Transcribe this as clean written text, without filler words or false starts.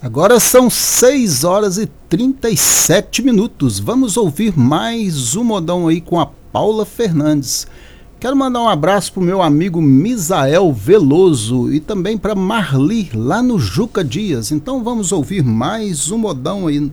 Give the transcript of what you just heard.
Agora são 6 horas e 37 minutos. Vamos ouvir mais um modão aí com a Paula Fernandes. Quero mandar um abraço pro meu amigo Misael Veloso e também para Marli, lá no Juca Dias. Então vamos ouvir mais um modão aí